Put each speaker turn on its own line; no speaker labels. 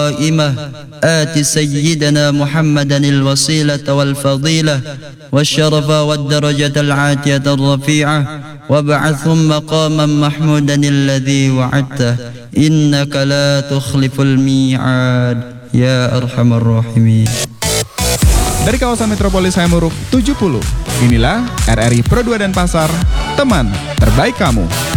القائمة آت سيدنا محمدا الوسيلة والفضيلة والشرف والدرجة العاتية الرفيعة وابعثهم مقاما محمودا الذي وعدته إنك لا تخلف الميعاد يا أرحم الراحمين.
Dari kawasan Metropolis Hayamuruk 70, inilah RRI Pro 2 Denpasar, teman terbaik kamu.